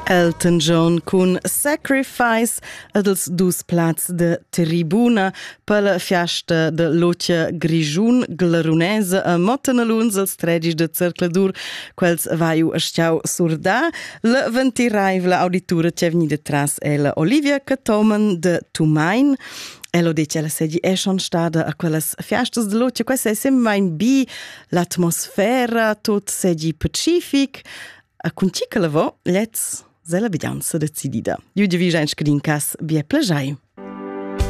Elton John cun Sacrifice ed els dus plats de tribuna per la fiasta de Lotja Grischun Glarunesa a Mottenaluns als 13 de Cercladur quels vaiu a stiau surda la ventiraiva auditura che veni detras è la Olivia Catoman de Tumain. Elo dice ella segi è schon stada a quellas fiastas de Lotja, questa è sempre in bi l'atmosfera tot segi pacific a cun cica lavo let's Zella bidanza decidida. Io devi già in screen cas bie plajai.